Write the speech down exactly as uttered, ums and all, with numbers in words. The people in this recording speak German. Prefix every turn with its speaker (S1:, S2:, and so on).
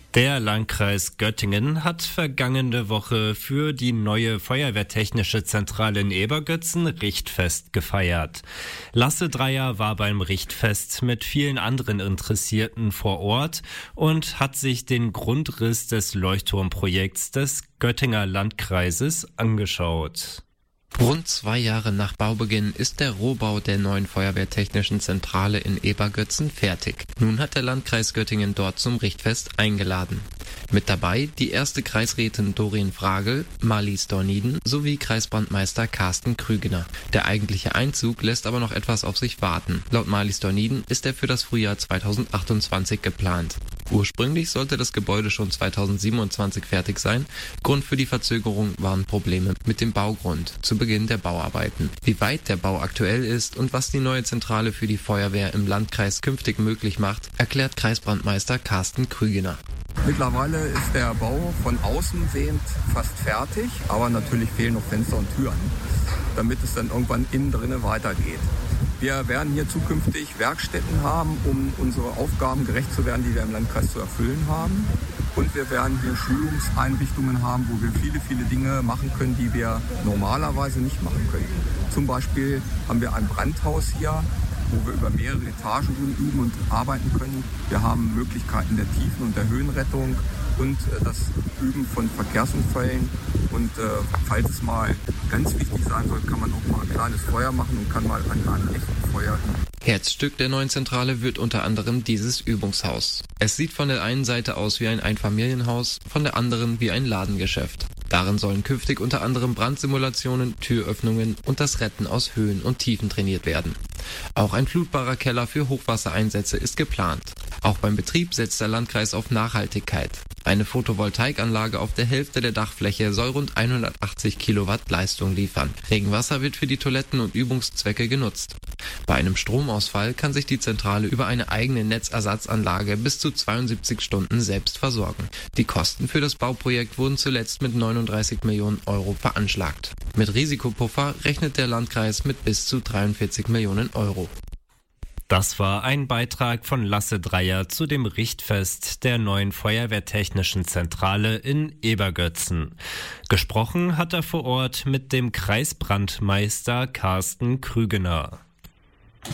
S1: Der Landkreis Göttingen hat vergangene Woche für die neue Feuerwehrtechnische Zentrale in Ebergötzen Richtfest gefeiert. Lasse Dreyer war beim Richtfest mit vielen anderen Interessierten vor Ort und hat sich den Grundriss des Leuchtturmprojekts des Göttinger Landkreises angeschaut.
S2: Rund zwei Jahre nach Baubeginn ist der Rohbau der neuen Feuerwehrtechnischen Zentrale in Ebergötzen fertig. Nun hat der Landkreis Göttingen dort zum Richtfest eingeladen. Mit dabei die erste Kreisrätin Doreen Fragel, Marlies Dorniden sowie Kreisbrandmeister Carsten Krügener. Der eigentliche Einzug lässt aber noch etwas auf sich warten. Laut Marlies Dorniden ist er für das Frühjahr zweitausendachtundzwanzig geplant. Ursprünglich sollte das Gebäude schon zweitausendsiebenundzwanzig fertig sein. Grund für die Verzögerung waren Probleme mit dem Baugrund zu Beginn der Bauarbeiten. Wie weit der Bau aktuell ist und was die neue Zentrale für die Feuerwehr im Landkreis künftig möglich macht, erklärt Kreisbrandmeister Carsten Krügener.
S3: Mittlerweile ist der Bau von außen sehend fast fertig, aber natürlich fehlen noch Fenster und Türen, damit es dann irgendwann innen drinne weitergeht. Wir werden hier zukünftig Werkstätten haben, um unsere Aufgaben gerecht zu werden, die wir im Landkreis zu erfüllen haben. Und wir werden hier Schulungseinrichtungen haben, wo wir viele, viele Dinge machen können, die wir normalerweise nicht machen können. Zum Beispiel haben wir ein Brandhaus hier, wo wir über mehrere Etagen üben und arbeiten können. Wir haben Möglichkeiten der Tiefen- und der Höhenrettung und das Üben von Verkehrsunfällen. Und äh, falls es mal ganz wichtig sein soll, kann man auch mal ein kleines Feuer machen und kann mal an einem echten Feuer üben.
S2: Herzstück der neuen Zentrale wird unter anderem dieses Übungshaus. Es sieht von der einen Seite aus wie ein Einfamilienhaus, von der anderen wie ein Ladengeschäft. Darin sollen künftig unter anderem Brandsimulationen, Türöffnungen und das Retten aus Höhen und Tiefen trainiert werden. Auch ein flutbarer Keller für Hochwassereinsätze ist geplant. Auch beim Betrieb setzt der Landkreis auf Nachhaltigkeit. Eine Photovoltaikanlage auf der Hälfte der Dachfläche soll rund hundertachtzig Kilowatt Leistung liefern. Regenwasser wird für die Toiletten und Übungszwecke genutzt. Bei einem Stromausfall kann sich die Zentrale über eine eigene Netzersatzanlage bis zu zweiundsiebzig Stunden selbst versorgen. Die Kosten für das Bauprojekt wurden zuletzt mit neununddreißig Millionen Euro veranschlagt. Mit Risikopuffer rechnet der Landkreis mit bis zu dreiundvierzig Millionen Euro.
S1: Das war ein Beitrag von Lasse Dreyer zu dem Richtfest der neuen Feuerwehrtechnischen Zentrale in Ebergötzen. Gesprochen hat er vor Ort mit dem Kreisbrandmeister Carsten Krügener.